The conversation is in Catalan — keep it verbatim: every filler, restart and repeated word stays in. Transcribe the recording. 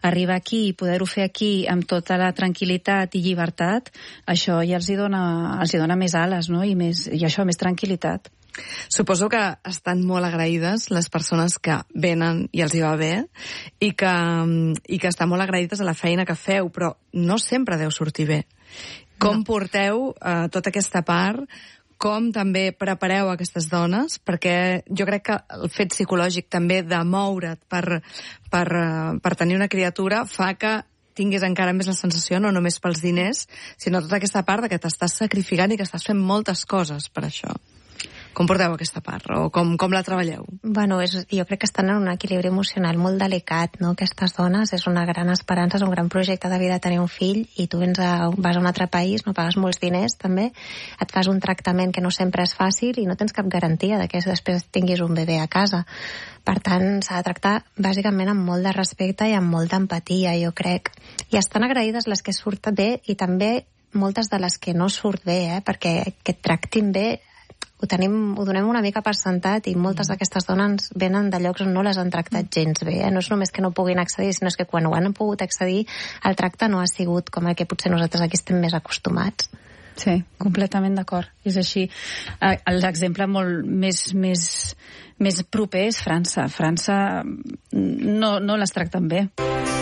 arribar aquí i poder-ho fer aquí amb tota la tranquil·litat i llibertat, això ja els hi dona, els hi dona més ales, no? I, més, i això, més tranquil·litat. Suposo que estan molt agraïdes les persones que venen i els hi va bé i que, i que estan molt agraïdes a la feina que feu, però no sempre deu sortir bé. Com no. porteu eh, tota aquesta part, com també prepareu aquestes dones, perquè jo crec que el fet psicològic també de moure't per, per, per tenir una criatura fa que tinguis encara més la sensació, no només pels diners, sinó tota aquesta part de que t'estàs sacrificant i que estàs fent moltes coses per això. Com porteu aquesta part? O com, com la treballeu? Bueno, és, jo crec que estan en un equilibri emocional molt delicat, no? Aquestes dones, és una gran esperança, és un gran projecte de vida tenir un fill, i tu vens a, vas a un altre país, no pagues molts diners també, et fas un tractament que no sempre és fàcil i no tens cap garantia de que després tinguis un bebè a casa. Per tant, s'ha de tractar bàsicament amb molt de respecte i amb molta empatia, jo crec. I estan agraïdes les que surten bé i també moltes de les que no surt bé, eh? Perquè que et tractin bé ho tenim, ho donem una mica per sentat, i moltes d'aquestes dones venen de llocs on no les han tractat gens bé, eh? No és només que no puguin accedir, sinó que quan ho han pogut accedir el tracte no ha sigut com el que potser nosaltres aquí estem més acostumats. Sí, completament d'acord, és així. L'exemple molt més, més, més proper és França. França no, no les tracten bé.